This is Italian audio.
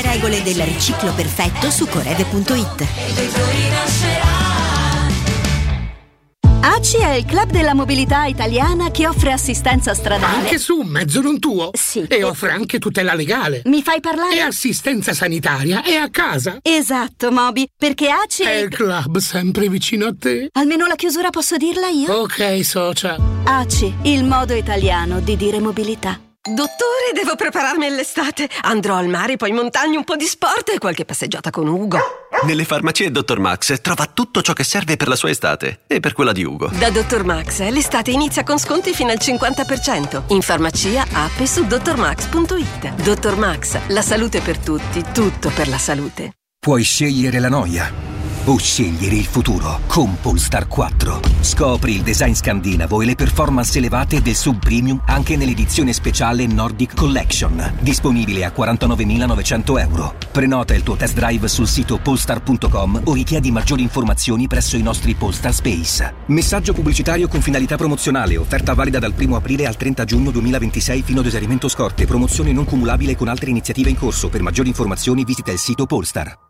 regole del riciclo perfetto su corede.it. ACI è il club della mobilità italiana che offre assistenza stradale. Anche su un mezzo non tuo? Sì. E offre anche tutela legale. Mi fai parlare? E assistenza sanitaria è a casa. Esatto, Moby, perché ACI è il club sempre vicino a te. Almeno la chiusura posso dirla io? Ok, socia. ACI, il modo italiano di dire mobilità. Dottore, devo prepararmi all'estate. Andrò al mare, poi in montagna, un po' di sport e qualche passeggiata con Ugo. Nelle farmacie Dr. Max trova tutto ciò che serve per la sua estate e per quella di Ugo. Da Dr. Max l'estate inizia con sconti fino al 50%. In farmacia, app e su drmax.it. Dr. Max, la salute per tutti, tutto per la salute. Puoi scegliere la noia o scegliere il futuro con Polestar 4. Scopri il design scandinavo e le performance elevate del sub premium anche nell'edizione speciale Nordic Collection, disponibile a 49.900 euro. Prenota il tuo test drive sul sito polestar.com o richiedi maggiori informazioni presso i nostri Polestar Space. Messaggio pubblicitario con finalità promozionale, offerta valida dal 1 aprile al 30 giugno 2026 fino ad esaurimento scorte, promozione non cumulabile con altre iniziative in corso. Per maggiori informazioni visita il sito Polestar.